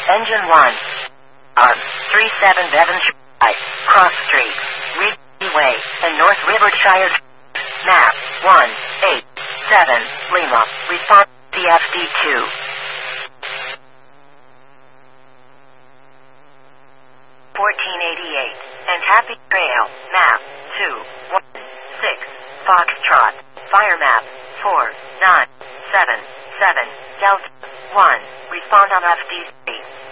Engine 1. On 37 Devonshire Drive, Cross Street, Ridgeway Way, and North Rivershire. Map 187 Lima. Response CFD2. 1488. And Happy Trail. Map 216 Foxtrot. Fire map 4977 Delta 1. Respond on FD3.